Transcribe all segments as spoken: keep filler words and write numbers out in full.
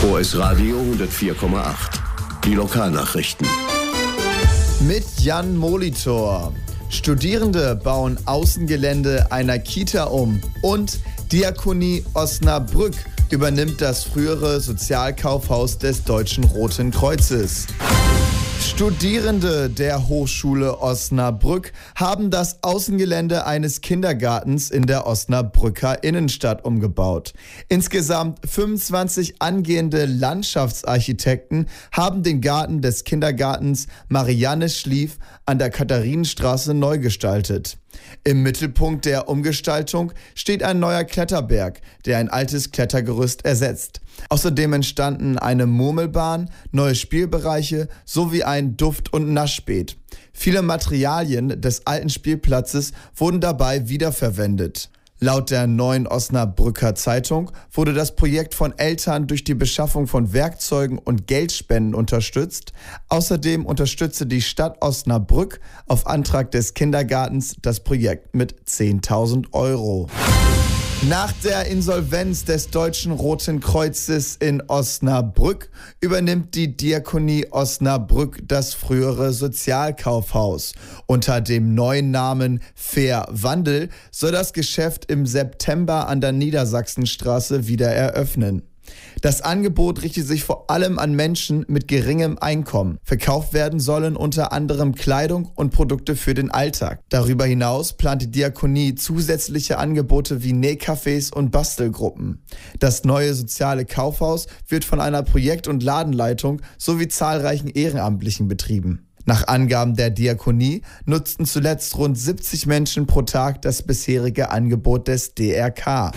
O S Radio hundertvier Komma acht. Die Lokalnachrichten. Mit Jan Molitor. Studierende bauen Außengelände einer Kita um. Und Diakonie Osnabrück übernimmt das frühere Sozialkaufhaus des Deutschen Roten Kreuzes. Studierende der Hochschule Osnabrück haben das Außengelände eines Kindergartens in der Osnabrücker Innenstadt umgebaut. Insgesamt fünfundzwanzig angehende Landschaftsarchitekten haben den Garten des Kindergartens Marianne Schlief an der Katharinenstraße neu gestaltet. Im Mittelpunkt der Umgestaltung steht ein neuer Kletterberg, der ein altes Klettergerüst ersetzt. Außerdem entstanden eine Murmelbahn, neue Spielbereiche sowie ein Duft- und Naschbeet. Viele Materialien des alten Spielplatzes wurden dabei wiederverwendet. Laut der Neuen Osnabrücker Zeitung wurde das Projekt von Eltern durch die Beschaffung von Werkzeugen und Geldspenden unterstützt. Außerdem unterstützte die Stadt Osnabrück auf Antrag des Kindergartens das Projekt mit zehntausend Euro. Nach der Insolvenz des Deutschen Roten Kreuzes in Osnabrück übernimmt die Diakonie Osnabrück das frühere Sozialkaufhaus. Unter dem neuen Namen Fair Wandel soll das Geschäft im September an der Niedersachsenstraße wieder eröffnen. Das Angebot richtet sich vor allem an Menschen mit geringem Einkommen. Verkauft werden sollen unter anderem Kleidung und Produkte für den Alltag. Darüber hinaus plant die Diakonie zusätzliche Angebote wie Nähcafés und Bastelgruppen. Das neue soziale Kaufhaus wird von einer Projekt- und Ladenleitung sowie zahlreichen Ehrenamtlichen betrieben. Nach Angaben der Diakonie nutzten zuletzt rund siebzig Menschen pro Tag das bisherige Angebot des D R K.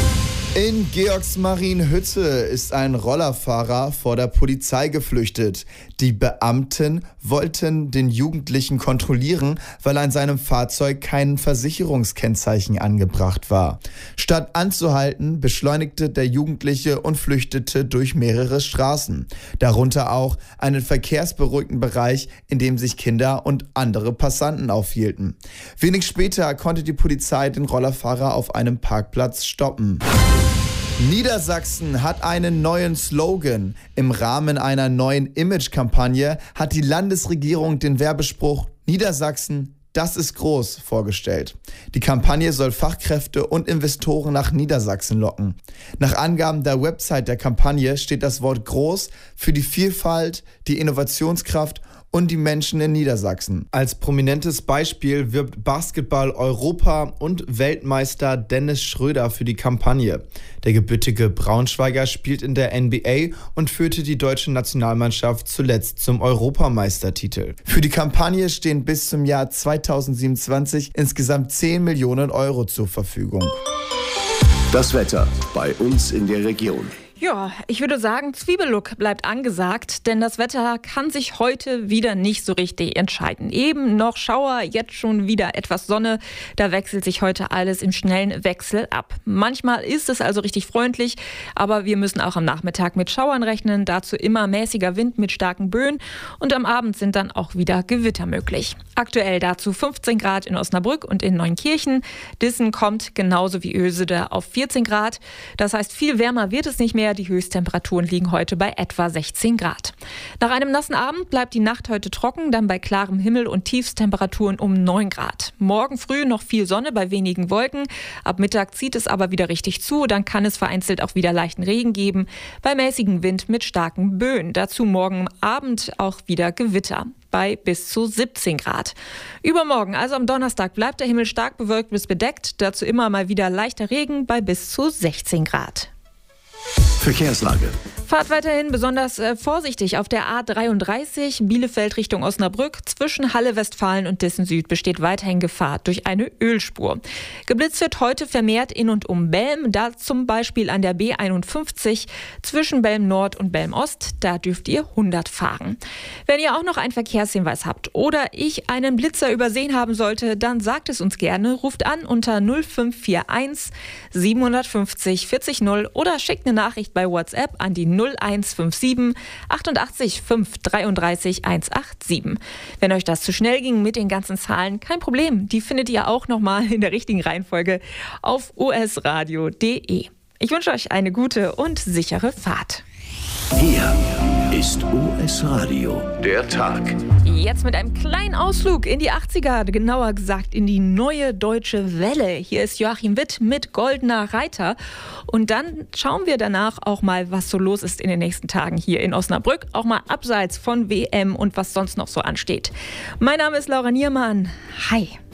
In Georgsmarienhütte ist ein Rollerfahrer vor der Polizei geflüchtet. Die Beamten wollten den Jugendlichen kontrollieren, weil an seinem Fahrzeug kein Versicherungskennzeichen angebracht war. Statt anzuhalten, beschleunigte der Jugendliche und flüchtete durch mehrere Straßen. Darunter auch einen verkehrsberuhigten Bereich, in dem sich Kinder und andere Passanten aufhielten. Wenig später konnte die Polizei den Rollerfahrer auf einem Parkplatz stoppen. Niedersachsen hat einen neuen Slogan. Im Rahmen einer neuen Image-Kampagne hat die Landesregierung den Werbespruch Niedersachsen, das ist groß vorgestellt. Die Kampagne soll Fachkräfte und Investoren nach Niedersachsen locken. Nach Angaben der Website der Kampagne steht das Wort groß für die Vielfalt, die Innovationskraft und die Menschen in Niedersachsen. Als prominentes Beispiel wirbt Basketball-Europa- und Weltmeister Dennis Schröder für die Kampagne. Der gebürtige Braunschweiger spielt in der N B A und führte die deutsche Nationalmannschaft zuletzt zum Europameistertitel. Für die Kampagne stehen bis zum Jahr zweitausendsiebenundzwanzig insgesamt zehn Millionen Euro zur Verfügung. Das Wetter bei uns in der Region. Ja, ich würde sagen, Zwiebellook bleibt angesagt, denn das Wetter kann sich heute wieder nicht so richtig entscheiden. Eben noch Schauer, jetzt schon wieder etwas Sonne. Da wechselt sich heute alles im schnellen Wechsel ab. Manchmal ist es also richtig freundlich, aber wir müssen auch am Nachmittag mit Schauern rechnen. Dazu immer mäßiger Wind mit starken Böen und am Abend sind dann auch wieder Gewitter möglich. Aktuell dazu fünfzehn Grad in Osnabrück und in Neunkirchen. Dissen kommt genauso wie Oesede auf vierzehn Grad. Das heißt, viel wärmer wird es nicht mehr. Die Höchsttemperaturen liegen heute bei etwa sechzehn Grad. Nach einem nassen Abend bleibt die Nacht heute trocken, dann bei klarem Himmel und Tiefstemperaturen um neun Grad. Morgen früh noch viel Sonne bei wenigen Wolken. Ab Mittag zieht es aber wieder richtig zu. Dann kann es vereinzelt auch wieder leichten Regen geben. Bei mäßigem Wind mit starken Böen. Dazu morgen Abend auch wieder Gewitter bei bis zu siebzehn Grad. Übermorgen, also am Donnerstag, bleibt der Himmel stark bewölkt bis bedeckt. Dazu immer mal wieder leichter Regen bei bis zu sechzehn Grad. Verkehrslage. Fahrt weiterhin besonders äh, vorsichtig auf der A dreiunddreißig Bielefeld Richtung Osnabrück. Zwischen Halle Westfalen und Dissen Süd besteht weiterhin Gefahr durch eine Ölspur. Geblitzt wird heute vermehrt in und um Belm, da zum Beispiel an der B einundfünfzig zwischen Belm Nord und Belm Ost. Da dürft ihr hundert fahren. Wenn ihr auch noch einen Verkehrshinweis habt oder ich einen Blitzer übersehen haben sollte, dann sagt es uns gerne. Ruft an unter null fünf vier eins siebenhundertfünfzig vierzig null oder schickt eine Nachricht bei WhatsApp an die null eins fünf sieben achtundachtzig fünf dreiunddreißig hundertsiebenundachtzig. Wenn euch das zu schnell ging mit den ganzen Zahlen, kein Problem. Die findet ihr auch nochmal in der richtigen Reihenfolge auf o s radio punkt d e. Ich wünsche euch eine gute und sichere Fahrt. Hier ist U S Radio. Der Tag. Jetzt mit einem kleinen Ausflug in die achtziger, genauer gesagt in die neue deutsche Welle. Hier ist Joachim Witt mit Goldener Reiter. Und dann schauen wir danach auch mal, was so los ist in den nächsten Tagen hier in Osnabrück. Auch mal abseits von W M und was sonst noch so ansteht. Mein Name ist Laura Niermann. Hi.